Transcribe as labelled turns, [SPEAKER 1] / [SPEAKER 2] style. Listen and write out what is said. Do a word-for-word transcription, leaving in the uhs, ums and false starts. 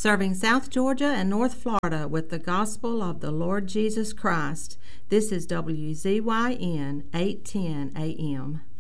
[SPEAKER 1] Serving South Georgia and North Florida with the gospel of the Lord Jesus Christ. This is W Z Y N eight ten A M.